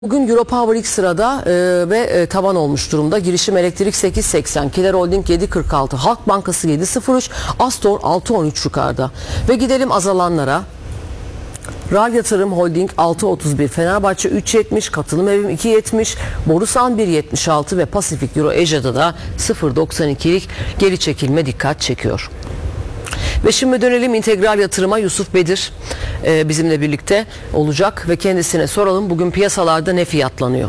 Bugün Europower ilk sırada ve taban olmuş durumda. Girişim Elektrik 8.80, Kiler Holding 7.46, Halk Bankası 7.03, Astor 6.13 yukarıda. Ve gidelim azalanlara. RAL Yatırım Holding 6.31, Fenerbahçe 3.70, Katılım Evim 2.70, Borusan 1.76 ve Pasifik Euro Asya'da da 0.92'lik geri çekilme dikkat çekiyor. Ve şimdi dönelim integral yatırıma. Yusuf Bedir bizimle birlikte olacak ve kendisine soralım bugün piyasalarda ne fiyatlanıyor?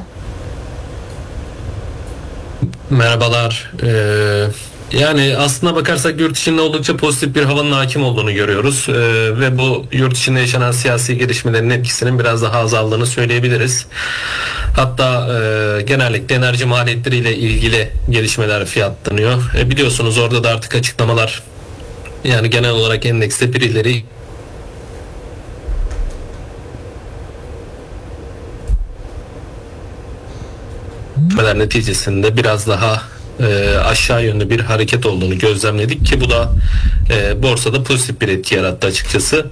Merhabalar. Yani aslına bakarsak yurt içinde oldukça pozitif bir havanın hakim olduğunu görüyoruz ve bu yurt içinde yaşanan siyasi gelişmelerin etkisinin biraz daha azaldığını söyleyebiliriz. Hatta genellikle enerji maliyetleriyle ilgili gelişmeler fiyatlanıyor. Biliyorsunuz orada da artık açıklamalar, yani genel olarak endekste birileri neticesinde biraz daha aşağı yönlü bir hareket olduğunu gözlemledik ki bu da borsada pozitif bir etki yarattı açıkçası.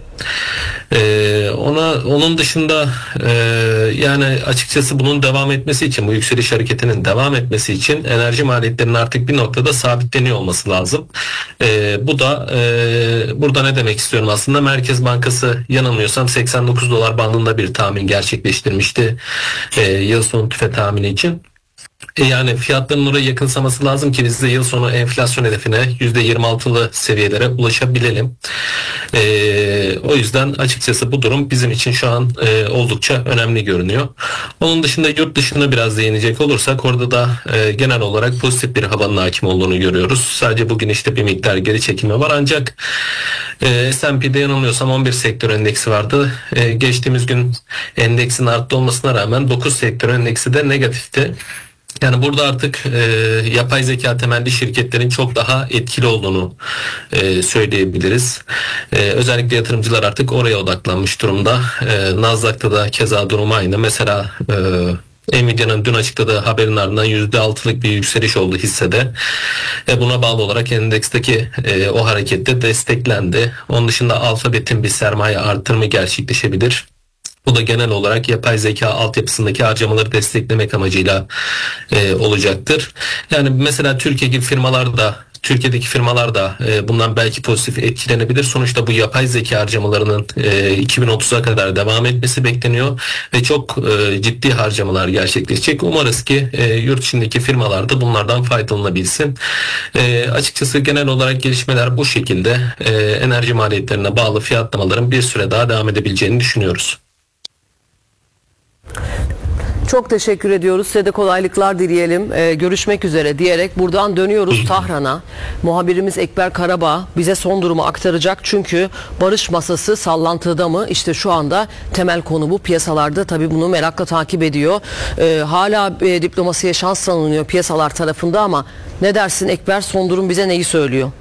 Onun dışında yani açıkçası bunun devam etmesi için, bu yükseliş hareketinin devam etmesi için enerji maliyetlerinin artık bir noktada sabitleniyor olması lazım. Bu da burada ne demek istiyorum aslında, Merkez Bankası yanılmıyorsam $89 bandında bir tahmin gerçekleştirmişti yıl sonu tüfe tahmini için. Yani fiyatların oraya yakınsaması lazım ki biz de yıl sonu enflasyon hedefine %26'lı seviyelere ulaşabilelim. O yüzden açıkçası bu durum bizim için şu an oldukça önemli görünüyor. Onun dışında yurt dışına biraz değinecek olursak orada da genel olarak pozitif bir havanın hakim olduğunu görüyoruz. Sadece bugün işte bir miktar geri çekilme var, ancak S&P'de yanılmıyorsam 11 sektör endeksi vardı. Geçtiğimiz gün endeksin arttı olmasına rağmen 9 sektör endeksi de negatifti. Yani burada artık yapay zeka temelli şirketlerin çok daha etkili olduğunu söyleyebiliriz. Özellikle yatırımcılar artık oraya odaklanmış durumda. Nasdaq'ta da keza durum aynı. Mesela Nvidia'nın dün açıkladığı haberin ardından %6'lık bir yükseliş oldu hissede. Buna bağlı olarak endeksteki o harekette desteklendi. Onun dışında Alphabet'in bir sermaye artırımı gerçekleşebilir. Bu da genel olarak yapay zeka altyapısındaki harcamaları desteklemek amacıyla olacaktır. Yani mesela Türkiye'deki firmalar da bundan belki pozitif etkilenebilir. Sonuçta bu yapay zeka harcamalarının 2030'a kadar devam etmesi bekleniyor ve çok ciddi harcamalar gerçekleşecek. Umarız ki yurt içindeki firmalar da bunlardan faydalanabilsin. Açıkçası genel olarak gelişmeler bu şekilde. Enerji maliyetlerine bağlı fiyatlamaların bir süre daha devam edebileceğini düşünüyoruz. Çok teşekkür ediyoruz. Size de kolaylıklar dileyelim. Görüşmek üzere diyerek buradan dönüyoruz Tahran'a. Muhabirimiz Ekber Karabağ bize son durumu aktaracak. Çünkü barış masası sallantıda mı? İşte şu anda temel konu bu. Piyasalarda tabii bunu merakla takip ediyor. Hala diplomasiye şans tanınıyor piyasalar tarafında ama ne dersin Ekber? Son durum bize neyi söylüyor?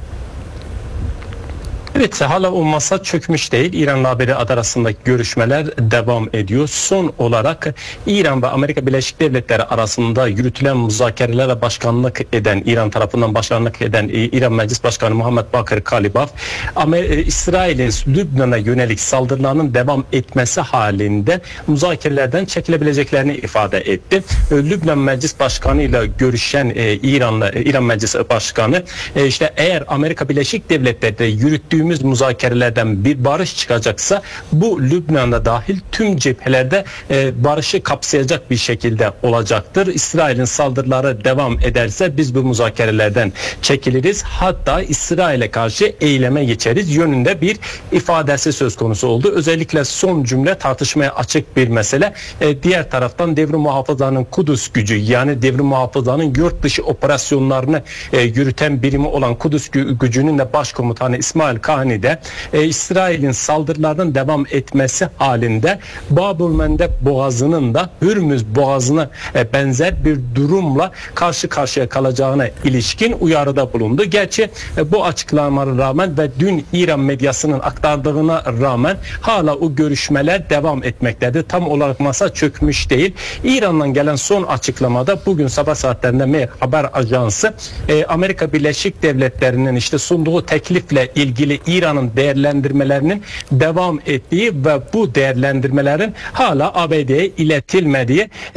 Evet, hala o masa çökmüş değil. İran'la ABD arasındaki görüşmeler devam ediyor. Son olarak İran ve Amerika Birleşik Devletleri arasında yürütülen müzakerelere başkanlık eden, İran tarafından başkanlık eden İran Meclis Başkanı Muhammed Bakır Kalibaf, İsrail'in Lübnan'a yönelik saldırılarının devam etmesi halinde müzakerelerden çekilebileceklerini ifade etti. Lübnan Meclis Başkanı ile görüşen İran Meclis Başkanı işte eğer Amerika Birleşik Devletleri'de yürüttüğümüz müzakerelerden bir barış çıkacaksa bu Lübnan'da dahil tüm cephelerde barışı kapsayacak bir şekilde olacaktır. İsrail'in saldırıları devam ederse biz bu müzakerelerden çekiliriz. Hatta İsrail'e karşı eyleme geçeriz yönünde bir ifadesi söz konusu oldu. Özellikle son cümle tartışmaya açık bir mesele. Diğer taraftan devrim muhafızlarının Kudüs gücü, yani devrim muhafızlarının yurt dışı operasyonlarını yürüten birimi olan Kudüs gücünün de başkomutanı İsmail Kahni'de İsrail'in saldırılarının devam etmesi halinde Bab-ül-Mandeb Boğazı'nın da Hürmüz Boğazı'na benzer bir durumla karşı karşıya kalacağına ilişkin uyarıda bulundu. Gerçi bu açıklamalara rağmen ve dün İran medyasının aktardığına rağmen hala o görüşmeler devam etmektedir. Tam olarak masa çökmüş değil. İran'dan gelen son açıklamada bugün sabah saatlerinde Mehr haber ajansı Amerika Birleşik Devletleri'nin işte sunduğu teklifle ilgili İran'ın değerlendirmelerinin devam ettiği ve bu değerlendirmelerin hala ABD'ye iletilmediği